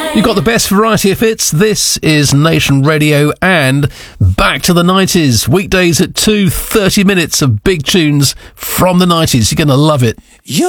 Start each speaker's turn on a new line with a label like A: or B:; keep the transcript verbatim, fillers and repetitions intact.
A: You've got the best variety of hits. This is Nation Radio and back to the nineties. Weekdays at two, thirty minutes of big tunes from the nineties. You're going to love it.
B: You're